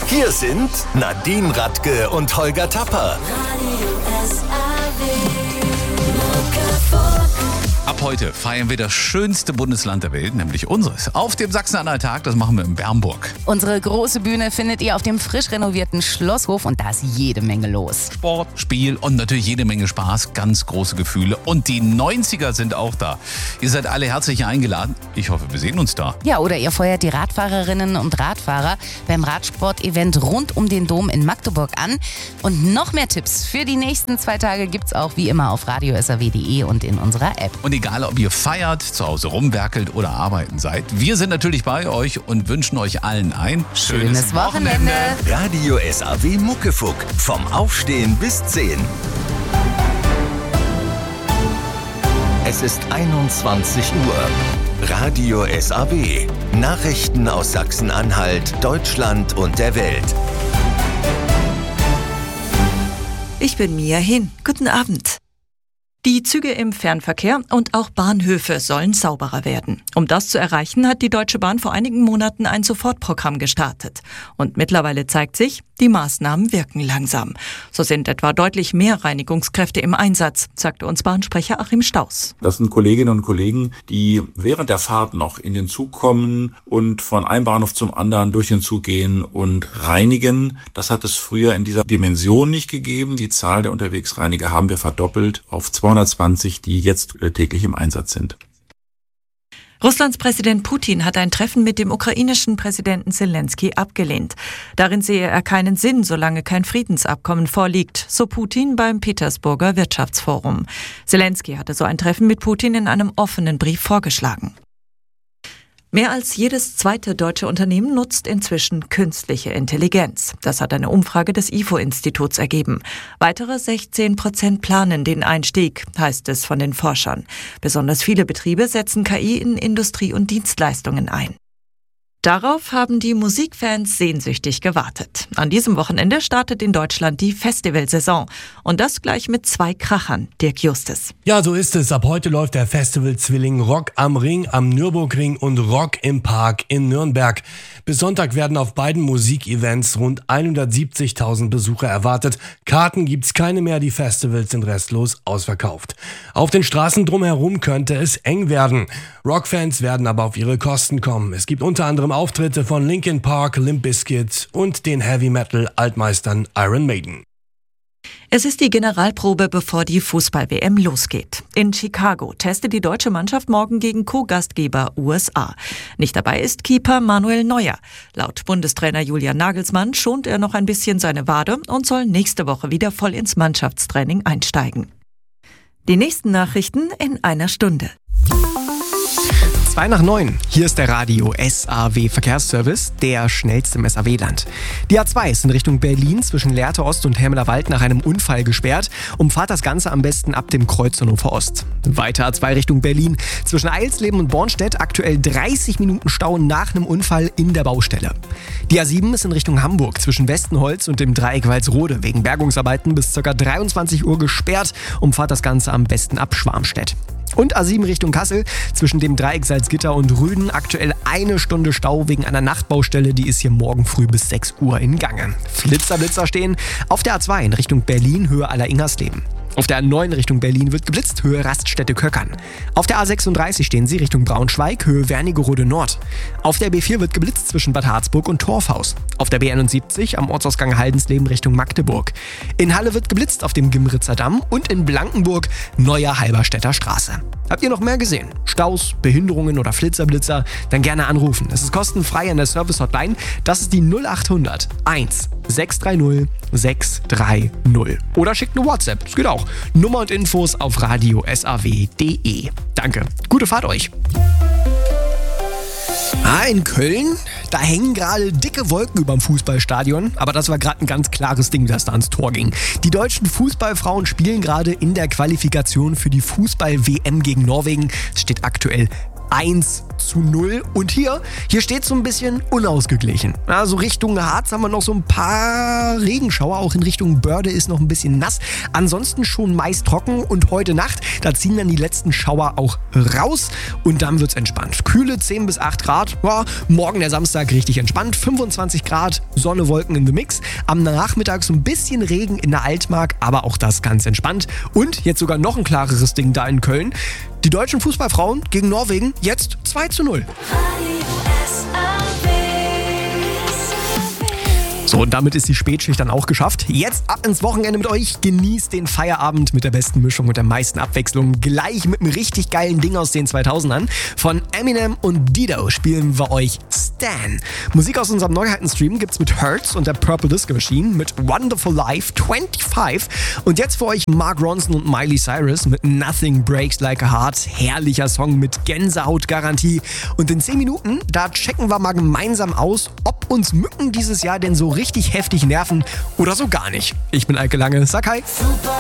Hier sind Nadine Radke und Holger Tapper. Ab heute feiern wir das schönste Bundesland der Welt, nämlich unseres. Auf dem Sachsen-Anhalt-Tag, das machen wir in Bernburg. Unsere große Bühne findet ihr auf dem frisch renovierten Schlosshof und da ist jede Menge los. Sport, Spiel und natürlich jede Menge Spaß, ganz große Gefühle. Und die 90er sind auch da. Ihr seid alle herzlich eingeladen. Ich hoffe, wir sehen uns da. Ja, oder ihr feuert die Radfahrerinnen und Radfahrer beim Radsport-Event rund um den Dom in Magdeburg an. Und noch mehr Tipps für die nächsten 2 Tage gibt's auch wie immer auf radiosaw.de und in unserer App. Und egal, ob ihr feiert, zu Hause rumwerkelt oder arbeiten seid, wir sind natürlich bei euch und wünschen euch allen ein schönes Wochenende. Radio SAW Muckefuck. Vom Aufstehen bis 10. Es ist 21 Uhr. Radio SAW. Nachrichten aus Sachsen-Anhalt, Deutschland und der Welt. Ich bin Mia Hin. Guten Abend. Die Züge im Fernverkehr und auch Bahnhöfe sollen sauberer werden. Um das zu erreichen, hat die Deutsche Bahn vor einigen Monaten ein Sofortprogramm gestartet. Und mittlerweile zeigt sich, die Maßnahmen wirken langsam. So sind etwa deutlich mehr Reinigungskräfte im Einsatz, sagte uns Bahnsprecher Achim Staus. Das sind Kolleginnen und Kollegen, die während der Fahrt noch in den Zug kommen und von einem Bahnhof zum anderen durch den Zug gehen und reinigen. Das hat es früher in dieser Dimension nicht gegeben. Die Zahl der Unterwegsreiniger haben wir verdoppelt auf 220, die jetzt täglich im Einsatz sind. Russlands Präsident Putin hat ein Treffen mit dem ukrainischen Präsidenten Zelensky abgelehnt. Darin sehe er keinen Sinn, solange kein Friedensabkommen vorliegt, so Putin beim Petersburger Wirtschaftsforum. Zelensky hatte so ein Treffen mit Putin in einem offenen Brief vorgeschlagen. Mehr als jedes zweite deutsche Unternehmen nutzt inzwischen künstliche Intelligenz. Das hat eine Umfrage des IFO-Instituts ergeben. Weitere 16% planen den Einstieg, heißt es von den Forschern. Besonders viele Betriebe setzen KI in Industrie und Dienstleistungen ein. Darauf haben die Musikfans sehnsüchtig gewartet. An diesem Wochenende startet in Deutschland die Festivalsaison. Und das gleich mit 2 Krachern, Dirk Justus. Ja, so ist es. Ab heute läuft der Festivalzwilling Rock am Ring, am Nürburgring und Rock im Park in Nürnberg. Bis Sonntag werden auf beiden Musikevents rund 170.000 Besucher erwartet. Karten gibt's keine mehr, die Festivals sind restlos ausverkauft. Auf den Straßen drumherum könnte es eng werden. Rockfans werden aber auf ihre Kosten kommen. Es gibt unter anderem Auftritte von Linkin Park, Limp Bizkit und den Heavy-Metal-Altmeistern Iron Maiden. Es ist die Generalprobe, bevor die Fußball-WM losgeht. In Chicago testet die deutsche Mannschaft morgen gegen Co-Gastgeber USA. Nicht dabei ist Keeper Manuel Neuer. Laut Bundestrainer Julian Nagelsmann schont er noch ein bisschen seine Wade und soll nächste Woche wieder voll ins Mannschaftstraining einsteigen. Die nächsten Nachrichten in einer Stunde. 8:02. Hier ist der Radio SAW Verkehrsservice, der schnellste im SAW-Land. Die A2 ist in Richtung Berlin zwischen Lehrte Ost und Helmler-Wald nach einem Unfall gesperrt. Umfahrt das Ganze am besten ab dem Kreuz Hannover Ost. Weiter A2 Richtung Berlin zwischen Eilsleben und Bornstedt, aktuell 30 Minuten Stau nach einem Unfall in der Baustelle. Die A7 ist in Richtung Hamburg zwischen Westenholz und dem Dreieck Walsrode wegen Bergungsarbeiten bis ca. 23 Uhr gesperrt. Umfahrt das Ganze am besten ab Schwarmstedt. Und A7 Richtung Kassel zwischen dem Dreieck Salzgitter und Rüden, aktuell 1 Stunde Stau wegen einer Nachtbaustelle, die ist hier morgen früh bis 6 Uhr in Gange. Blitzer stehen auf der A2 in Richtung Berlin, Höhe Aller-Ingersleben. Auf der A9 Richtung Berlin wird geblitzt, Höhe Raststätte-Köckern. Auf der A36 stehen sie Richtung Braunschweig, Höhe Wernigerode Nord. Auf der B4 wird geblitzt zwischen Bad Harzburg und Torfhaus. Auf der B71 am Ortsausgang Haldensleben Richtung Magdeburg. In Halle wird geblitzt auf dem Gimritzer Damm und in Blankenburg Neuer Halberstädter Straße. Habt ihr noch mehr gesehen? Staus, Behinderungen oder Flitzer? Dann gerne anrufen. Es ist kostenfrei an der Service-Hotline. Das ist die 0800 1 630 630. Oder schickt eine WhatsApp. Das geht auch. Nummer und Infos auf radiosaw.de. Danke. Gute Fahrt euch. In Köln, da hängen gerade dicke Wolken überm Fußballstadion. Aber das war gerade ein ganz klares Ding, das da ans Tor ging. Die deutschen Fußballfrauen spielen gerade in der Qualifikation für die Fußball-WM gegen Norwegen. Es steht aktuell 1:0. Und hier steht so ein bisschen unausgeglichen. Also Richtung Harz haben wir noch so ein paar Regenschauer, auch in Richtung Börde ist noch ein bisschen nass. Ansonsten schon meist trocken und heute Nacht, da ziehen dann die letzten Schauer auch raus und dann wird's entspannt. Kühle 10 bis 8 Grad, ja, morgen der Samstag richtig entspannt, 25 Grad, Sonne, Wolken in the Mix. Am Nachmittag so ein bisschen Regen in der Altmark, aber auch das ganz entspannt. Und jetzt sogar noch ein klareres Ding da in Köln. Die deutschen Fußballfrauen gegen Norwegen jetzt 2:0. So, und damit ist die Spätschicht dann auch geschafft. Jetzt ab ins Wochenende mit euch. Genießt den Feierabend mit der besten Mischung und der meisten Abwechslung. Gleich mit einem richtig geilen Ding aus den 2000ern. Von Eminem und Dido spielen wir euch Stan. Musik aus unserem Neuheitenstream gibt's mit Hertz und der Purple Disco Machine mit Wonderful Life 25. Und jetzt für euch Mark Ronson und Miley Cyrus mit Nothing Breaks Like a Heart. Herrlicher Song mit Gänsehautgarantie. Und in 10 Minuten, da checken wir mal gemeinsam aus, ob uns Mücken dieses Jahr denn so richtig heftig nerven oder so gar nicht. Ich bin Eike Lange, sag hi.